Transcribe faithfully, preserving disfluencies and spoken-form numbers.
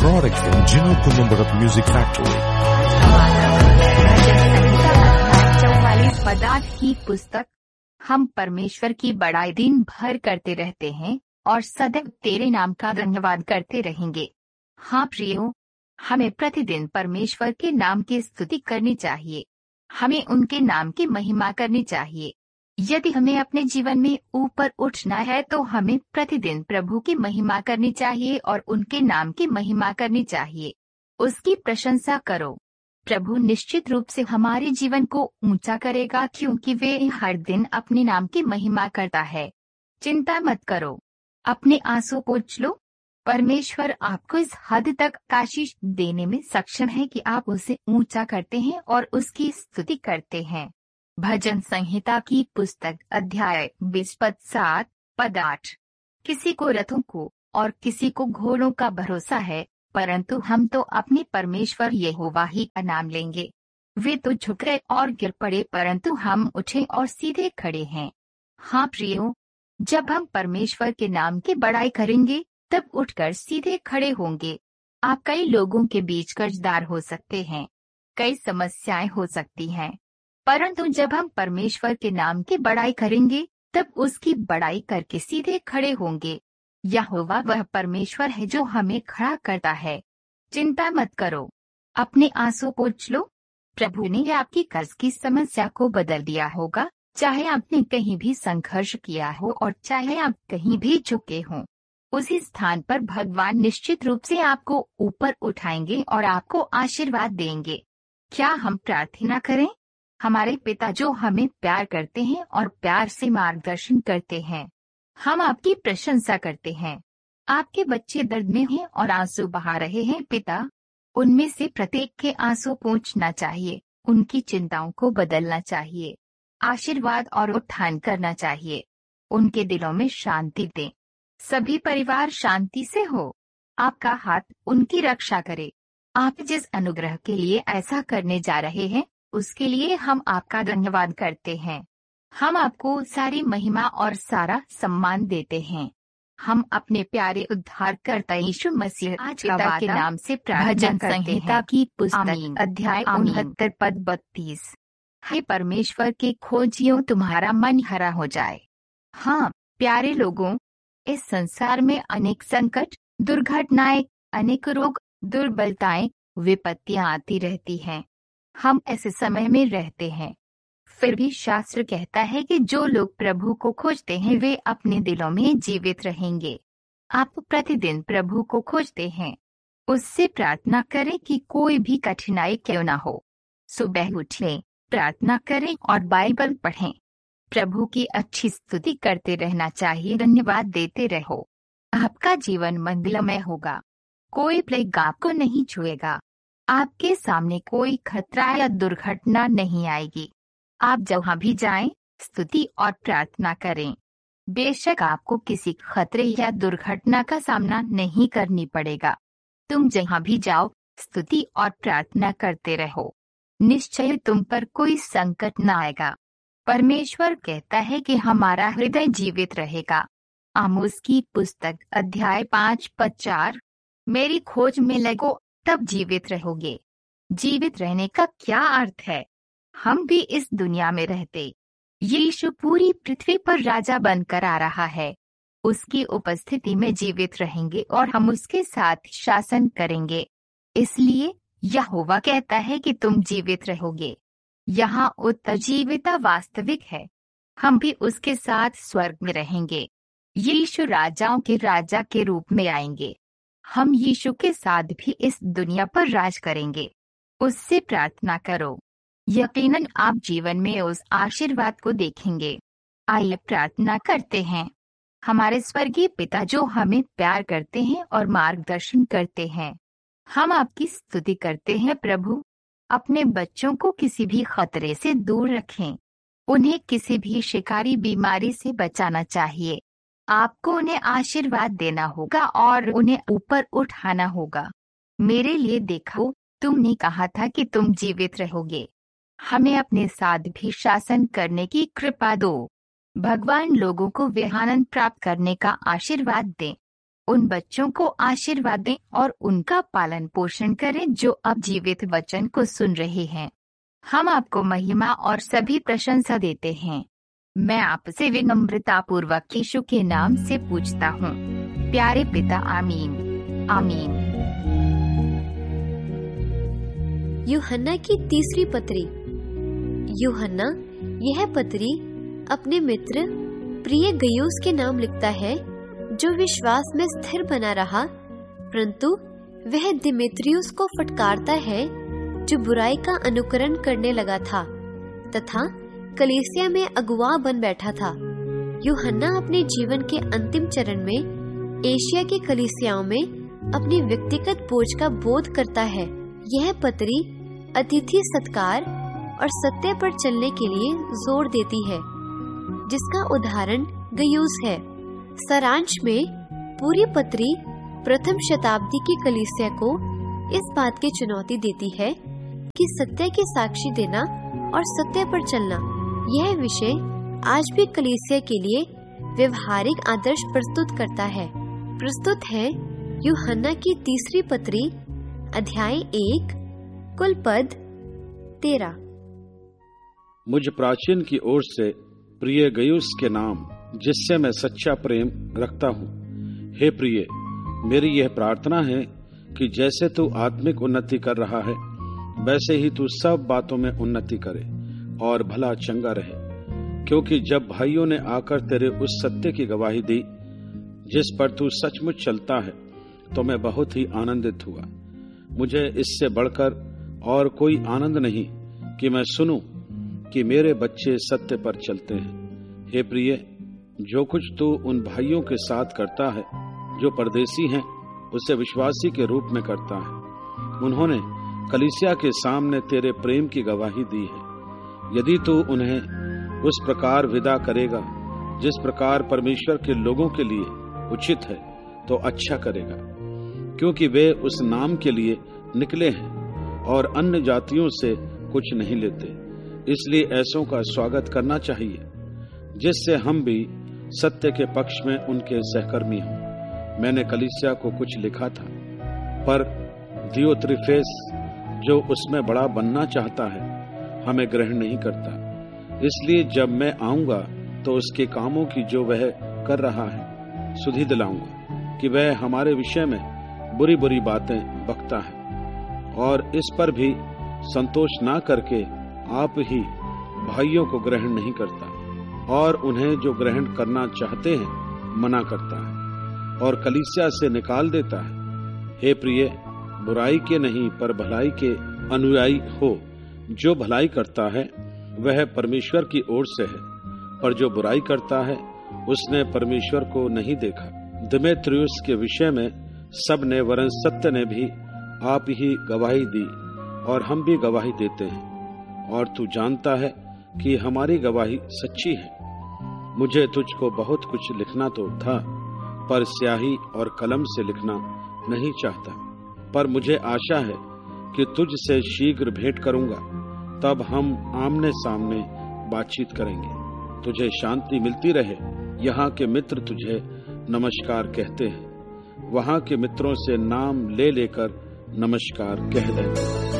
product from Gino Columbarat Music Factory. चौवालीस पदार्थ की पुस्तक। हम परमेश्वर की बड़ाई दिन भर करते रहते हैं और सदैव तेरे नाम का धन्यवाद करते रहेंगे। हाँ प्रियो, हमें प्रतिदिन परमेश्वर के नाम की स्तुति करनी चाहिए। हमें उनके नाम की महिमा करनी चाहिए। यदि हमें अपने जीवन में ऊपर उठना है तो हमें प्रतिदिन प्रभु की महिमा करनी चाहिए और उनके नाम की महिमा करनी चाहिए। उसकी प्रशंसा करो। प्रभु निश्चित रूप से हमारे जीवन को ऊंचा करेगा, क्योंकि वे हर दिन अपने नाम की महिमा करता है। चिंता मत करो, अपने आंसू पोंछ लो। परमेश्वर आपको इस हद तक आशीष देने में सक्षम है कि आप उसे ऊंचा करते हैं और उसकी स्तुति करते हैं। भजन संहिता की पुस्तक अध्याय बीस पद सात पद आठ। किसी को रथों को और किसी को घोड़ों का भरोसा है, परंतु हम तो अपने परमेश्वर यहोवा ही का नाम लेंगे। वे तो झुक गए और गिर पड़े, परंतु हम उठे और सीधे खड़े हैं। हाँ प्रियो, जब हम परमेश्वर के नाम की बड़ाई करेंगे तब उठकर सीधे खड़े होंगे। आप कई लोगों के बीच कर्जदार हो सकते हैं, कई समस्याएं हो सकती हैं, परंतु जब हम परमेश्वर के नाम की बड़ाई करेंगे तब उसकी बड़ाई करके सीधे खड़े होंगे। यहोवा वह परमेश्वर है जो हमें खड़ा करता है। चिंता मत करो, अपने आंसू पोंछ लो। प्रभु ने आपकी कर्ज की समस्या को बदल दिया होगा, चाहे आपने कहीं भी संघर्ष किया हो और चाहे आप कहीं भी झुके हों। उसी स्थान पर भगवान निश्चित रूप से आपको ऊपर उठाएंगे और आपको आशीर्वाद देंगे। क्या हम प्रार्थना करें? हमारे पिता जो हमें प्यार करते हैं और प्यार से मार्गदर्शन करते हैं, हम आपकी प्रशंसा करते हैं। आपके बच्चे दर्द में हैं और आंसू बहा रहे हैं पिता, उनमें से प्रत्येक के आंसू पोंछना चाहिए, उनकी चिंताओं को बदलना चाहिए, आशीर्वाद और उत्थान करना चाहिए। उनके दिलों में शांति दें। सभी परिवार शांति से हो। आपका हाथ उनकी रक्षा करे। आप जिस अनुग्रह के लिए ऐसा करने जा रहे हैं उसके लिए हम आपका धन्यवाद करते हैं। हम आपको सारी महिमा और सारा सम्मान देते हैं। हम अपने प्यारे उद्धारकर्ता यीशु मसीह आज पिता के नाम से भजन संहिता की पुस्तक अध्याय उनहत्तर पद बत्तीस। हे परमेश्वर के खोजियों, तुम्हारा मन हरा हो जाए। हाँ प्यारे लोगों, इस संसार में अनेक संकट, दुर्घटनाएं, अनेक रोग, दुर्बलताएं, विपत्तियां आती रहती हैं। हम ऐसे समय में रहते हैं। फिर भी शास्त्र कहता है कि जो लोग प्रभु को खोजते हैं वे अपने दिलों में जीवित रहेंगे। आप प्रतिदिन प्रभु को खोजते हैं। उससे प्रार्थना करें कि कोई भी कठिनाई क्यों ना हो। सुबह उठें, प्रार्थना करें और बाइबल पढ़ें। प्रभु की अच्छी स्तुति करते रहना चाहिए। धन्यवाद देते रहो। आपका जीवन मंगलमय होगा। कोई प्लेग आपको नहीं छुएगा। आपके सामने कोई खतरा या दुर्घटना नहीं आएगी। आप जहाँ भी जाएं, स्तुति और प्रार्थना करें। बेशक आपको किसी खतरे या दुर्घटना का सामना नहीं करनी पड़ेगा। तुम जहाँ भी जाओ, स्तुति और प्रार्थना करते रहो। निश्चय तुम पर कोई संकट न आएगा। परमेश्वर कहता है कि हमारा हृदय जीवित रहेगा। आमोस की पुस्तक अध्याय पाँच पद चार। मेरी खोज में लगो, तब जीवित रहोगे। जीवित रहने का क्या अर्थ है? हम भी इस दुनिया में रहते। यीशु पूरी पृथ्वी पर राजा बनकर आ रहा है। उसकी उपस्थिति में जीवित रहेंगे और हम उसके साथ शासन करेंगे। इसलिए यहोवा कहता है कि तुम जीवित रहोगे। यहाँ उत्तरजीविता वास्तविक है। हम भी उसके साथ स्वर्ग में रहेंगे। यीशु राजाओं के राजा के रूप में आएंगे। हम यीशु के साथ भी इस दुनिया पर राज करेंगे। उससे प्रार्थना करो। यकीनन आप जीवन में उस आशीर्वाद को देखेंगे। आइए प्रार्थना करते हैं। हमारे स्वर्गीय पिता जो हमें प्यार करते हैं और मार्गदर्शन करते हैं, हम आपकी स्तुति करते हैं प्रभु। अपने बच्चों को किसी भी खतरे से दूर रखें। उन्हें किसी भी शिकारी बीमारी से बचाना चाहिए। आपको उन्हें आशीर्वाद देना होगा और उन्हें ऊपर उठाना होगा। मेरे लिए देखो, तुमने कहा था कि तुम जीवित रहोगे। हमें अपने साथ भी शासन करने की कृपा दो। भगवान लोगों को विहानन प्राप्त करने का आशीर्वाद दें। उन बच्चों को आशीर्वाद दें और उनका पालन पोषण करें जो अब जीवित वचन को सुन रहे हैं। हम आपको महिमा और सभी प्रशंसा देते हैं। मैं आपसे विनम्रतापूर्वक यीशु के नाम से पूछता हूँ, प्यारे पिता। आमीन, आमीन। यूहन्ना की तीसरी पत्री। यूहन्ना यह पत्री अपने मित्र प्रिय गयुस के नाम लिखता है, जो विश्वास में स्थिर बना रहा, परंतु वह दिमेत्रियुस को फटकारता है जो बुराई का अनुकरण करने लगा था तथा कलीसिया में अगुआ बन बैठा था। यूहन्ना अपने जीवन के अंतिम चरण में एशिया की कलीसियाओं में अपनी व्यक्तिगत बोझ का बोध करता है। यह पत्री अतिथि सत्कार और सत्य पर चलने के लिए जोर देती है, जिसका उदाहरण गयुस है। सारांश में पूरी पत्री प्रथम शताब्दी की कलीसिया को इस बात की चुनौती देती है कि सत्य की साक्षी देना और सत्य पर चलना, यह विषय आज भी कलीसिया के लिए व्यवहारिक आदर्श प्रस्तुत करता है। प्रस्तुत है यूहन्ना की तीसरी पत्री, अध्याय एक, कुल पद तेरह। मुझ प्राचीन की ओर से प्रिय गयुस के नाम, जिससे मैं सच्चा प्रेम रखता हूँ। हे प्रिय, मेरी यह प्रार्थना है कि जैसे तू आत्मिक उन्नति कर रहा है, वैसे ही तू सब बातों में उन्नति करे और भला चंगा रहे, क्योंकि जब भाइयों ने आकर तेरे उस सत्य की गवाही दी जिस पर तू सचमुच चलता है, तो मैं बहुत ही आनंदित हुआ। मुझे इससे बढ़कर और कोई आनंद नहीं कि मैं सुनूं कि मेरे बच्चे सत्य पर चलते हैं। हे प्रिय, जो कुछ तू उन भाइयों के साथ करता है जो परदेसी हैं, उसे विश्वासी के रूप में करता है। उन्होंने कलीसिया के सामने तेरे प्रेम की गवाही दी है। यदि तू उन्हें उस प्रकार विदा करेगा जिस प्रकार परमेश्वर के लोगों के लिए उचित है, तो अच्छा करेगा, क्योंकि वे उस नाम के लिए निकले हैं और अन्य जातियों से कुछ नहीं लेते। इसलिए ऐसों का स्वागत करना चाहिए, जिससे हम भी सत्य के पक्ष में उनके सहकर्मी हों। मैंने कलीसिया को कुछ लिखा था, पर दियोत्रिफेस, जो उसमें बड़ा बनना चाहता है, हमें ग्रहण नहीं करता। इसलिए जब मैं आऊंगा तो उसके कामों की जो वह कर रहा है सुधि दिलाऊंगा कि वह हमारे विषय में बुरी बुरी बातें बकता है, और इस पर भी संतोष ना करके आप ही भाइयों को ग्रहण नहीं करता, और उन्हें जो ग्रहण करना चाहते हैं मना करता है और कलीसिया से निकाल देता है। हे प्रिय, बुराई के नहीं पर भलाई के अनुयायी हो। जो भलाई करता है वह परमेश्वर की ओर से है, पर जो बुराई करता है उसने परमेश्वर को नहीं देखा। दिमेत्रियुस के विषय में सब ने, वरन सत्य ने भी आप ही गवाही दी, और हम भी गवाही देते हैं, और तू जानता है कि हमारी गवाही सच्ची है। मुझे तुझको बहुत कुछ लिखना तो था, पर स्याही और कलम से लिखना नहीं चाहता। पर मुझे आशा है कि तुझसे शीघ्र भेंट करूंगा, तब हम आमने सामने बातचीत करेंगे। तुझे शांति मिलती रहे। यहाँ के मित्र तुझे नमस्कार कहते हैं। वहाँ के मित्रों से नाम ले लेकर नमस्कार कह दे।